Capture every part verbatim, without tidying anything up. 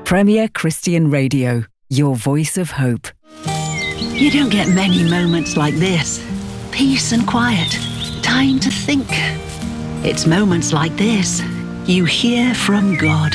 Premier Christian Radio, your voice of hope. You don't get many moments like this. Peace and quiet. Time to think. It's moments like this you hear from God.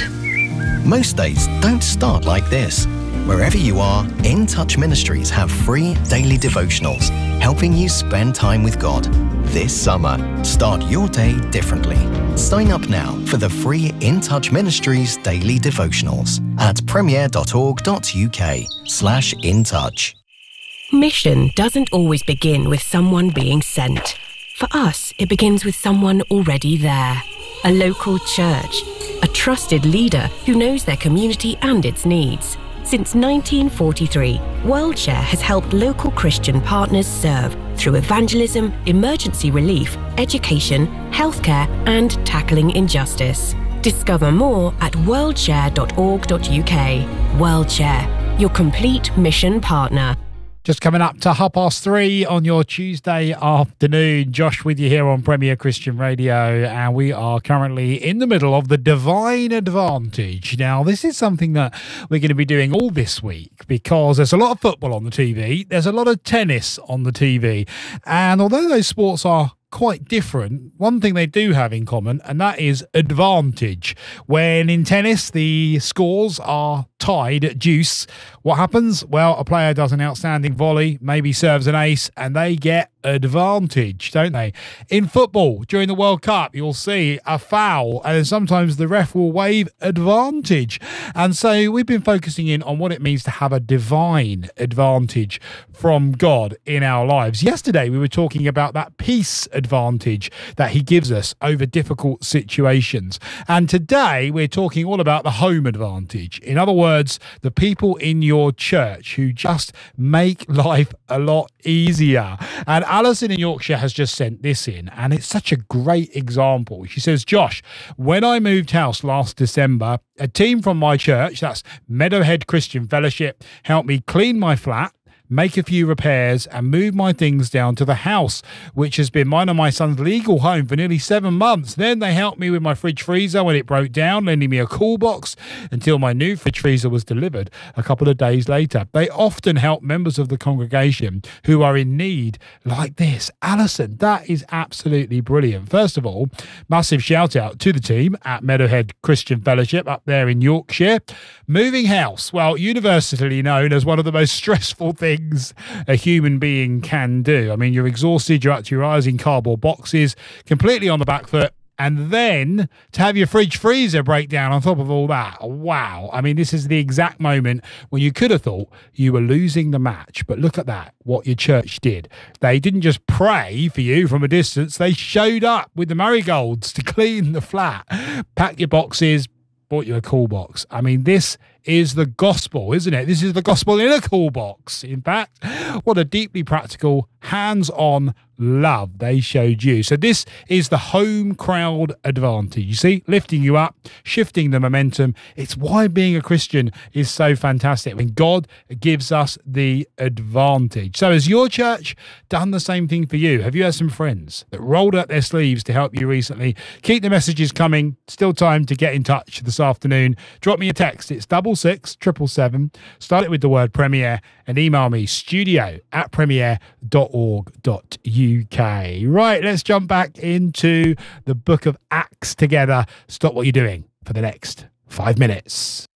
Most days don't start like this. Wherever you are, In Touch Ministries have free daily devotionals, helping you spend time with God. This summer, start your day differently. Sign up now for the free In Touch Ministries daily devotionals at premier.org.uk slash in touch. Mission doesn't always begin with someone being sent. For us, it begins with someone already there. A local church, a trusted leader who knows their community and its needs. Since nineteen forty-three, WorldShare has helped local Christian partners serve through evangelism, emergency relief, education, healthcare, and tackling injustice. Discover more at worldshare dot org dot uk. WorldShare, your complete mission partner. Just coming up to half past three on your Tuesday afternoon. Josh with you here on Premier Christian Radio, and we are currently in the middle of the Divine Advantage. Now, this is something that we're going to be doing all this week because there's a lot of football on the T V, there's a lot of tennis on the T V, and although those sports are quite different, one thing they do have in common, and that is advantage. When in tennis the scores are tied at deuce, what happens? Well, a player does an outstanding volley, maybe serves an ace, and they get advantage, don't they? In football, during the World Cup, you'll see a foul, and then sometimes the ref will wave advantage. And so we've been focusing in on what it means to have a divine advantage from God in our lives. Yesterday, we were talking about that peace advantage that he gives us over difficult situations. And today, we're talking all about the home advantage. In other words, the people in your church who just make life a lot easier. And Alison in Yorkshire has just sent this in, and it's such a great example. She says, Josh, when I moved house last December, a team from my church, that's Meadowhead Christian Fellowship, helped me clean my flat, make a few repairs and move my things down to the house, which has been mine and my son's legal home for nearly seven months. Then they helped me with my fridge freezer when it broke down, lending me a cool box until my new fridge freezer was delivered a couple of days later. They often help members of the congregation who are in need like this. Alison, that is absolutely brilliant. First of all, massive shout out to the team at Meadowhead Christian Fellowship up there in Yorkshire. Moving house, well, universally known as one of the most stressful things a human being can do. I mean, you're exhausted, you're up to your eyes in cardboard boxes, completely on the back foot, and then to have your fridge freezer break down on top of all that. Wow. I mean, this is the exact moment when you could have thought you were losing the match. But look at that, what your church did. They didn't just pray for you from a distance. They showed up with the marigolds to clean the flat, pack your boxes, bought you a cool box. I mean, this is the gospel, isn't it? This is the gospel in a cool box. In fact, what a deeply practical, hands-on love they showed you. So this is the home crowd advantage. You see, lifting you up, shifting the momentum. It's why being a Christian is so fantastic when God gives us the advantage. So has your church done the same thing for you? Have you had some friends that rolled up their sleeves to help you recently? Keep the messages coming. Still time to get in touch this afternoon. Drop me a text. It's double six triple seven. Start it with the word Premier and email me studio at premier dot org dot uk. Right, let's jump back into the book of Acts together. Stop what you're doing for the next five minutes.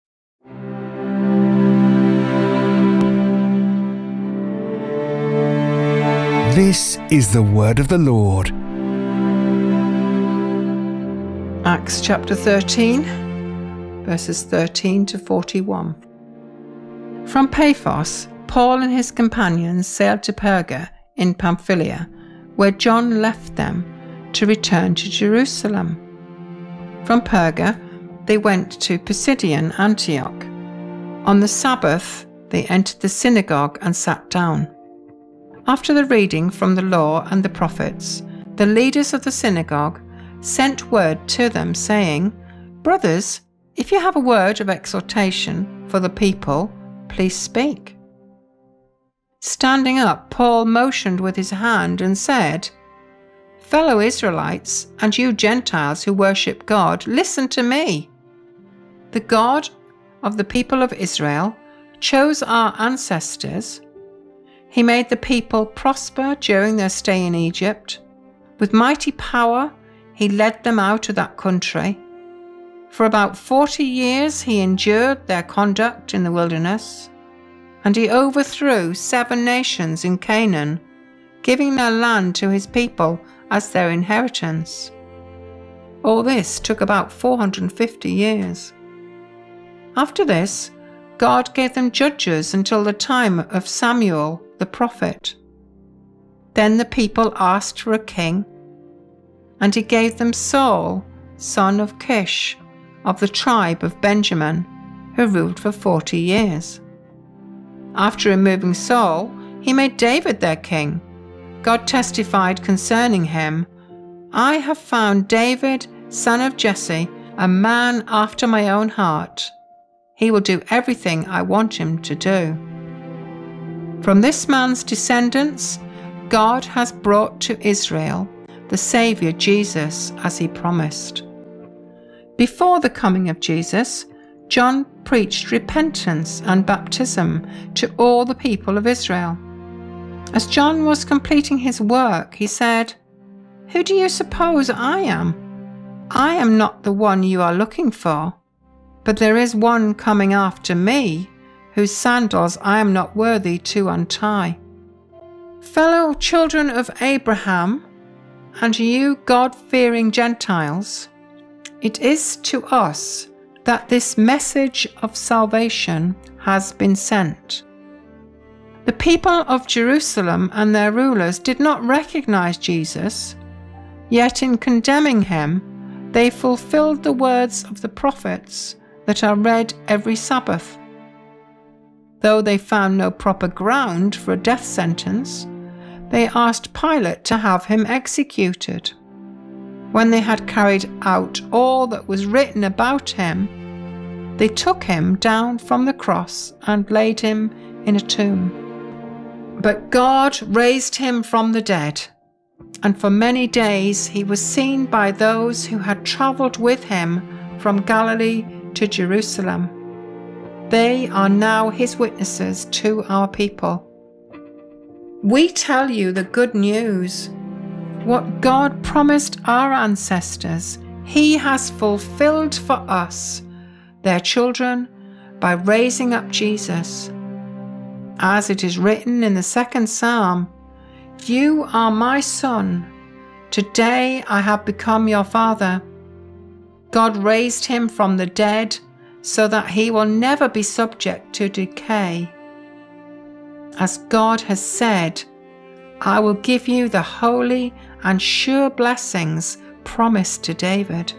This is the word of the Lord. Acts chapter thirteen, verses thirteen to forty-one. From Paphos, Paul and his companions sailed to Perga in Pamphylia, where John left them to return to Jerusalem. From Perga, they went to Pisidian Antioch. On the Sabbath, they entered the synagogue and sat down. After the reading from the law and the prophets, the leaders of the synagogue sent word to them, saying, Brothers, if you have a word of exhortation for the people, please speak. Standing up, Paul motioned with his hand and said, Fellow Israelites, and you Gentiles who worship God, listen to me. The God of the people of Israel, chose our ancestors. He made the people prosper during their stay in Egypt. With mighty power, he led them out of that country. For about forty years he endured their conduct in the wilderness, and he overthrew seven nations in Canaan, giving their land to his people as their inheritance. All this took about four hundred fifty years. After this, God gave them judges until the time of Samuel the prophet. Then the people asked for a king, and he gave them Saul, son of Kish, of the tribe of Benjamin, who ruled for forty years. After removing Saul, he made David their king. God testified concerning him, "I have found David, son of Jesse, a man after my own heart. He will do everything I want him to do." From this man's descendants, God has brought to Israel the Saviour Jesus, as he promised. Before the coming of Jesus, John preached repentance and baptism to all the people of Israel. As John was completing his work, he said, "Who do you suppose I am? I am not the one you are looking for, but there is one coming after me, whose sandals I am not worthy to untie." Fellow children of Abraham, and you God-fearing Gentiles, it is to us that this message of salvation has been sent. The people of Jerusalem and their rulers did not recognize Jesus, yet in condemning him, they fulfilled the words of the prophets that are read every Sabbath. Though they found no proper ground for a death sentence, they asked Pilate to have him executed. When they had carried out all that was written about him, they took him down from the cross and laid him in a tomb. But God raised him from the dead, and for many days he was seen by those who had travelled with him from Galilee to Jerusalem. They are now his witnesses to our people. We tell you the good news. What God promised our ancestors, he has fulfilled for us, their children, by raising up Jesus. As it is written in the second Psalm, "You are my son. Today I have become your father." God raised him from the dead so that he will never be subject to decay. As God has said, "I will give you the holy and sure blessings promised to David."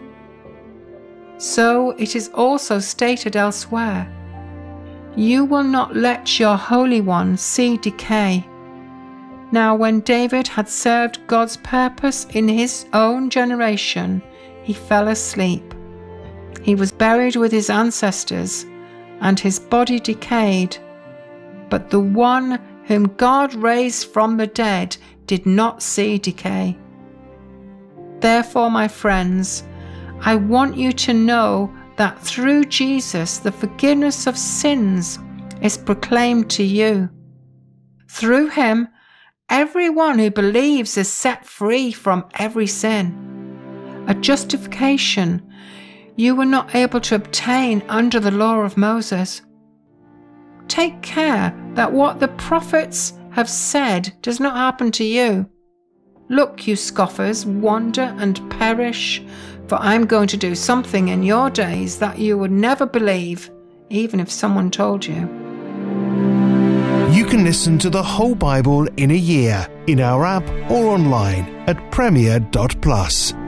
So it is also stated elsewhere, "You will not let your Holy One see decay." Now when David had served God's purpose in his own generation, he fell asleep. He was buried with his ancestors, and his body decayed. But the one whom God raised from the dead did not see decay. Therefore, my friends, I want you to know that through Jesus the forgiveness of sins is proclaimed to you. Through him, everyone who believes is set free from every sin. A justification you were not able to obtain under the law of Moses. Take care that what the prophets have said does not happen to you. Look, you scoffers, wander and perish, for I am going to do something in your days that you would never believe, even if someone told you. You can listen to the whole Bible in a year in our app or online at premier dot plus.